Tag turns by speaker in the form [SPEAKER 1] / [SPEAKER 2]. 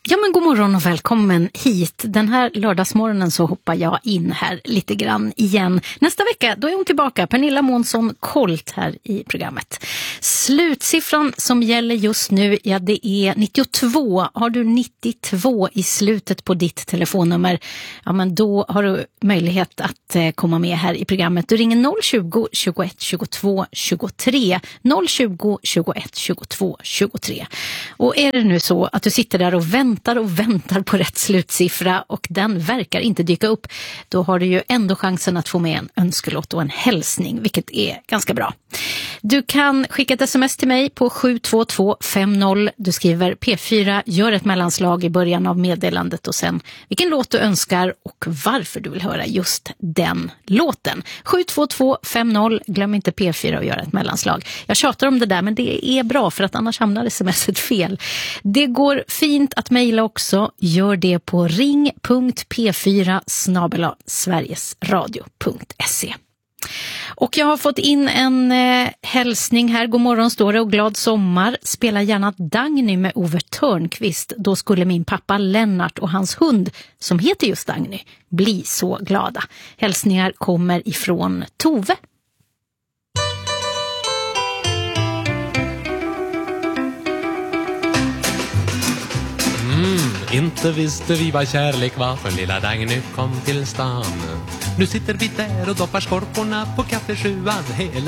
[SPEAKER 1] Ja, men god morgon och välkommen hit. Den här lördagsmorgonen så hoppar jag in här lite grann igen. Nästa vecka då är hon tillbaka, Pernilla Månsson Kolt här i programmet. Slutsiffran som gäller just nu, ja det är 92. Har du 92 i slutet på ditt telefonnummer, ja men då har du möjlighet att komma med här i programmet. Du ringer 020 21 22 23. 020 21 22 23. Och är det nu så att du sitter där och väntar på rätt slutsiffra och den verkar inte dyka upp, då har du ju ändå chansen att få med en önskelåt och en hälsning, vilket är ganska bra. Du kan skicka ett sms till mig på 72250. Du skriver P4, gör ett mellanslag i början av meddelandet och sen vilken låt du önskar och varför du vill höra just den låten. 72250, glöm inte P4 och göra ett mellanslag. Jag tjatar om det där, men det är bra för att annars hamnar smset fel. Det går fint att mejla också. Gör det på ring.p4@sverigesradio.se. Och jag har fått in en hälsning här. God morgon står det och glad sommar. Spela gärna Dagny med Ove Törnqvist. Då skulle min pappa Lennart och hans hund som heter just Dagny bli så glada. Hälsningar kommer ifrån Tove.
[SPEAKER 2] Inte visste vi vad kärlek var för lilla Dagny kom till stan. Nu sitter vi där och doppar skorporna på kaffesjuan hela